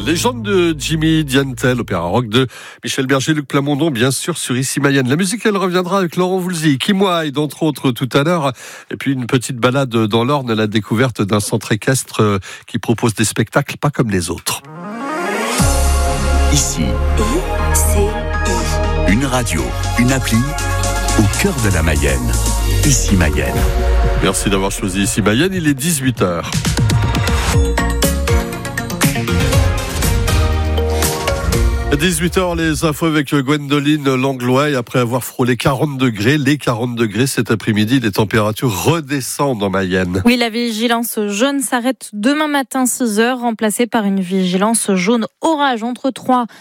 Légende de Jimmy Diantel, opéra rock de Michel Berger, Luc Plamondon, bien sûr, sur Ici Mayenne. La musique, elle reviendra avec Laurent Voulzy, Kim Wilde, entre autres, tout à l'heure. Et puis une petite balade dans l'Orne, la découverte d'un centre équestre qui propose des spectacles pas comme les autres. Ici, une radio, une appli, au cœur de la Mayenne. Ici Mayenne. Merci d'avoir choisi Ici Mayenne, il est 18h. À 18h, les infos avec Gwendoline Langlois. Et après avoir frôlé 40 degrés, les 40 degrés cet après-midi, les températures redescendent en Mayenne. Oui, la vigilance jaune s'arrête demain matin 6h, remplacée par une vigilance jaune orage entre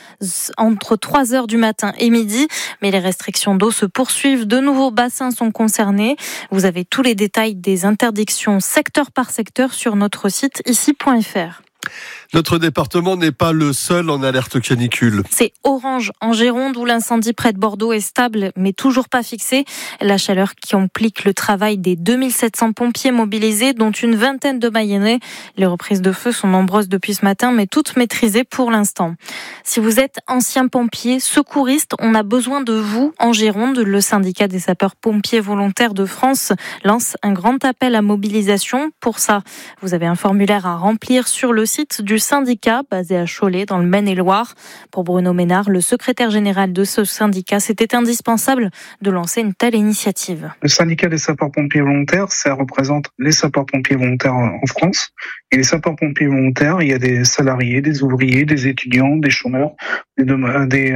3h du matin et midi. Mais les restrictions d'eau se poursuivent. De nouveaux bassins sont concernés. Vous avez tous les détails des interdictions secteur par secteur sur notre site ici.fr. Notre département n'est pas le seul en alerte canicule. C'est orange en Gironde où l'incendie près de Bordeaux est stable mais toujours pas fixé. La chaleur qui complique le travail des 2700 pompiers mobilisés dont une vingtaine de Mayennais. Les reprises de feu sont nombreuses depuis ce matin mais toutes maîtrisées pour l'instant. Si vous êtes ancien pompier, secouriste, on a besoin de vous en Gironde. Le syndicat des sapeurs-pompiers volontaires de France lance un grand appel à mobilisation. Pour ça, vous avez un formulaire à remplir sur le site du syndicat basé à Cholet dans le Maine-et-Loire. Pour Bruno Ménard, le secrétaire général de ce syndicat, c'était indispensable de lancer une telle initiative. Le syndicat des sapeurs-pompiers volontaires, ça représente les sapeurs-pompiers volontaires en France. Et les sapeurs-pompiers volontaires, il y a des salariés, des ouvriers, des étudiants, des chômeurs, des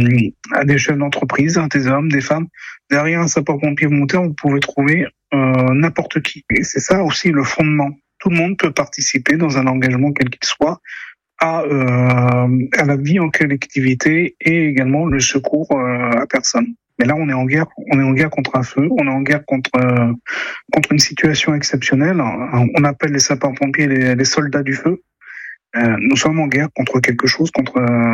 chefs d'entreprise, des hommes, des femmes. Derrière un sapeur-pompier volontaire, vous pouvez trouver n'importe qui. Et c'est ça aussi le fondement. Tout le monde peut participer dans un engagement quel qu'il soit à la vie en collectivité et également le secours à personne. Mais là, on est en guerre contre un feu, on est en guerre contre une situation exceptionnelle. On appelle les sapeurs-pompiers les soldats du feu. Nous sommes en guerre contre quelque chose, contre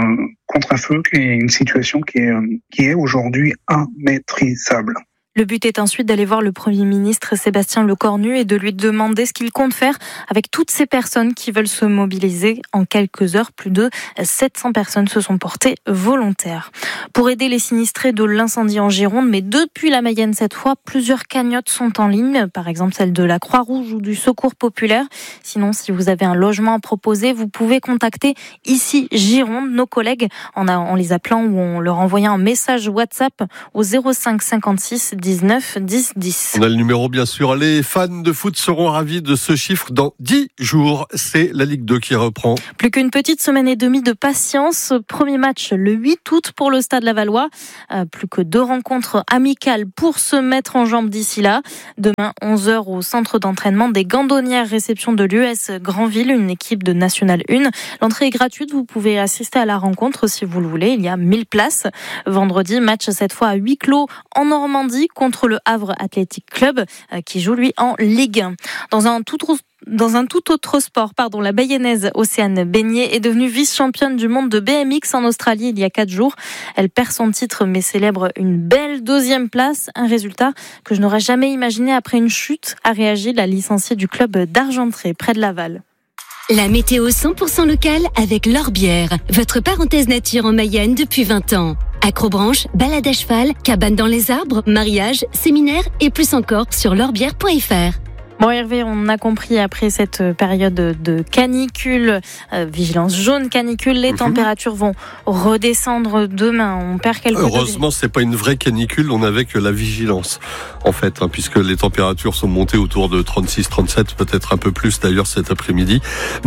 un feu qui est une situation qui est aujourd'hui immaîtrisable. Le but est ensuite d'aller voir le Premier ministre Sébastien Lecornu et de lui demander ce qu'il compte faire avec toutes ces personnes qui veulent se mobiliser. En quelques heures, plus de 700 personnes se sont portées volontaires. Pour aider les sinistrés de l'incendie en Gironde, mais depuis la Mayenne cette fois, plusieurs cagnottes sont en ligne, par exemple celle de la Croix-Rouge ou du Secours Populaire. Sinon, si vous avez un logement à proposer, vous pouvez contacter Ici Gironde, nos collègues, en les appelant ou en leur envoyant un message WhatsApp au 05 56 19 10 10. On a le numéro bien sûr. Les fans de foot seront ravis de ce chiffre dans 10 jours. C'est la Ligue 2 qui reprend. Plus qu'une petite semaine et demie de patience. Premier match le 8 août pour le Stade Lavallois. Plus que 2 rencontres amicales pour se mettre en jambes d'ici là. Demain 11h au centre d'entraînement des Gandonnières, réception de l'US Granville, une équipe de National 1. L'entrée est gratuite. Vous pouvez assister à la rencontre si vous le voulez. Il y a 1000 places. Vendredi, match cette fois à huis clos en Normandie contre le Havre Athletic Club qui joue lui en Ligue 1. Dans un tout autre sport, la Mayonnaise Océane Beignet est devenue vice-championne du monde de BMX en Australie il y a 4 jours. Elle perd son titre mais célèbre une belle 2e place, un résultat que je n'aurais jamais imaginé après une chute, a réagi la licenciée du club d'Argentré près de Laval. La météo 100% locale avec L'Orbière, votre parenthèse nature en Mayenne depuis 20 ans. Acrobranche, balade à cheval, cabane dans les arbres, mariage, séminaire et plus encore sur l'orbière.fr. Bon Hervé, on a compris après cette période de canicule, vigilance jaune canicule, les températures vont redescendre demain. On perd quelques Heureusement, c'est pas une vraie canicule, on avait que la vigilance en fait, puisque les températures sont montées autour de 36, 37, peut-être un peu plus d'ailleurs cet après-midi.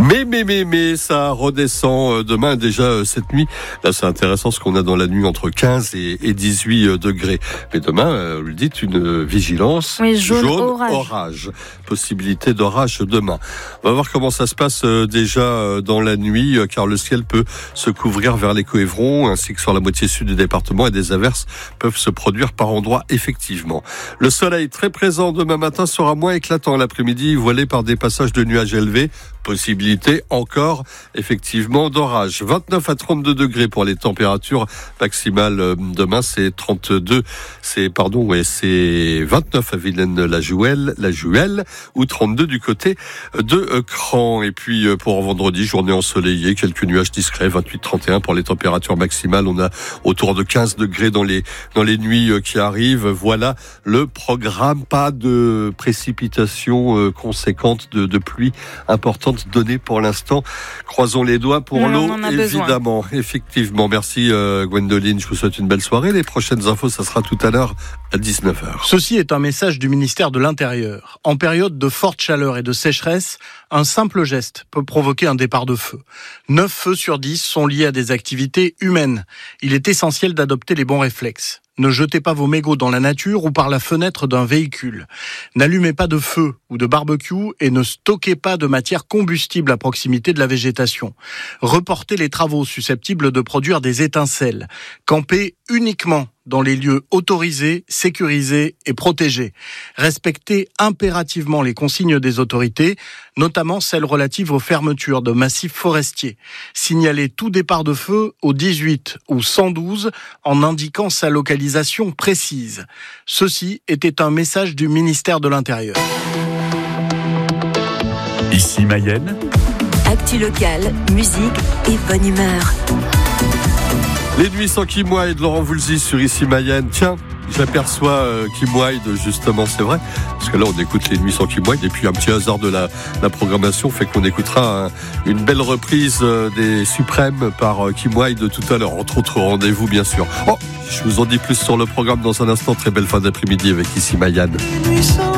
Mais ça redescend demain déjà cette nuit. Là, c'est intéressant ce qu'on a dans la nuit entre 15 et 18 degrés. Mais demain, vous le dites, une vigilance jaune orage. Possibilité d'orage demain. On va voir comment ça se passe déjà dans la nuit, car le ciel peut se couvrir vers les Coëvrons, ainsi que sur la moitié sud du département, et des averses peuvent se produire par endroits, effectivement. Le soleil très présent demain matin sera moins éclatant l'après-midi, voilé par des passages de nuages élevés. possibilité encore effectivement d'orage. 29 à 32 degrés pour les températures maximales demain, c'est 29 à Vilaine-la-Juhel ou 32 du côté de Cran. Et puis pour vendredi, journée ensoleillée, quelques nuages discrets, 28-31 pour les températures maximales. On a autour de 15 degrés dans les nuits qui arrivent. Voilà le programme. Pas de précipitations conséquentes de pluie importante donnée pour l'instant. Croisons les doigts pour l'eau, évidemment. Effectivement. Merci Gwendoline. Je vous souhaite une belle soirée. Les prochaines infos, ça sera tout à l'heure à 19h. Ceci est un message du ministère de l'Intérieur. En période de forte chaleur et de sécheresse, un simple geste peut provoquer un départ de feu. 9 feux sur 10 sont liés à des activités humaines. Il est essentiel d'adopter les bons réflexes. Ne jetez pas vos mégots dans la nature ou par la fenêtre d'un véhicule. N'allumez pas de feu ou de barbecue et ne stockez pas de matière combustible à proximité de la végétation. Reportez les travaux susceptibles de produire des étincelles. Campez uniquement dans les lieux autorisés, sécurisés et protégés. Respectez impérativement les consignes des autorités, notamment celles relatives aux fermetures de massifs forestiers. Signalez tout départ de feu au 18 ou 112 en indiquant sa localisation précise. Ceci était un message du ministère de l'Intérieur. Ici Mayenne. Actu locale, musique et bonne humeur. Les nuits sans Kim Wilde, de Laurent Voulzy sur Ici Mayenne. Tiens, j'aperçois Kim Wilde, justement, c'est vrai. Parce que là, on écoute les nuits sans Kim Wilde. Et puis, un petit hasard de la programmation fait qu'on écoutera une belle reprise des Suprêmes par Kim Wilde tout à l'heure. Entre autres rendez-vous, bien sûr. Je vous en dis plus sur le programme dans un instant. Très belle fin d'après-midi avec Ici Mayenne.